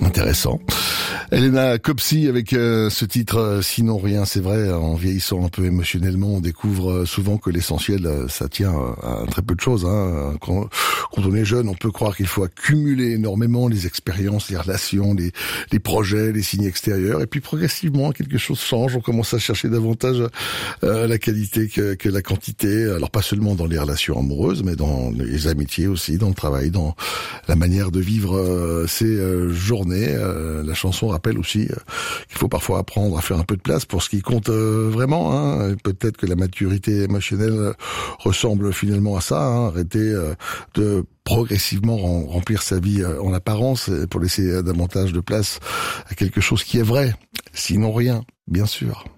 Intéressant. Elena Copsi avec ce titre Sinon rien, c'est vrai, en vieillissant un peu émotionnellement, on découvre souvent que l'essentiel, ça tient à très peu de choses. Quand on est jeune, on peut croire qu'il faut accumuler énormément les expériences, les relations, les projets, les signes extérieurs, et puis progressivement quelque chose change, on commence à chercher davantage la qualité que la quantité, alors pas seulement dans les relations amoureuses, mais dans les amitiés aussi, dans le travail, dans la manière de vivre ces journées. La chanson rappelle aussi qu'il faut parfois apprendre à faire un peu de place pour ce qui compte vraiment. Peut-être que la maturité émotionnelle ressemble finalement à ça. Arrêter de progressivement remplir sa vie en apparence pour laisser davantage de place à quelque chose qui est vrai. Sinon rien, bien sûr.